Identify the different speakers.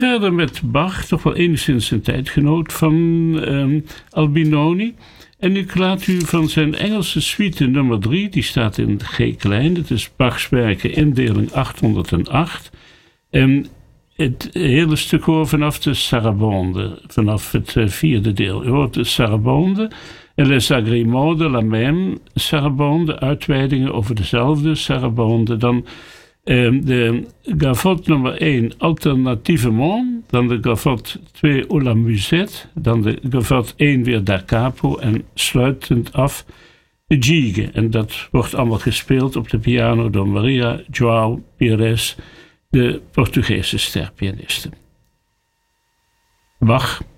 Speaker 1: Verder met Bach, toch wel enigszins een tijdgenoot van Albinoni. En ik laat u van zijn Engelse suite nummer 3, die staat in G klein. Het is Bachs werken indeling 808. En het hele stuk hoor vanaf de Sarabande, vanaf het vierde deel. U hoort de Sarabande en Les Agréments de la Même Sarabande, uitweidingen over dezelfde Sarabande. Dan de gavotte nummer 1, Alternativement. Dan de gavotte 2, O la Musette. Dan de gavotte 1 weer Da Capo. En sluitend af de Gigue. En dat wordt allemaal gespeeld op de piano door Maria João Pires, de Portugese sterpianiste. Bach.